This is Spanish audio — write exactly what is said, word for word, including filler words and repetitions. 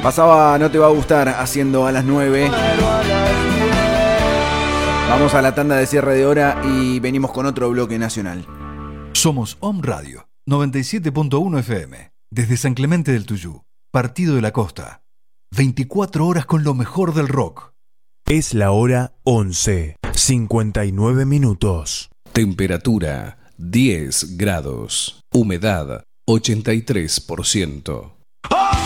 Pasaba No Te Va a Gustar haciendo a las nueve. Vamos a la tanda de cierre de hora y venimos con otro bloque nacional. Somos Om Radio noventa y siete punto uno F M. Desde San Clemente del Tuyú, Partido de la Costa. veinticuatro horas con lo mejor del rock. Es la hora once, cincuenta y nueve minutos. Temperatura diez grados. Humedad ochenta y tres por ciento. ¡Oh!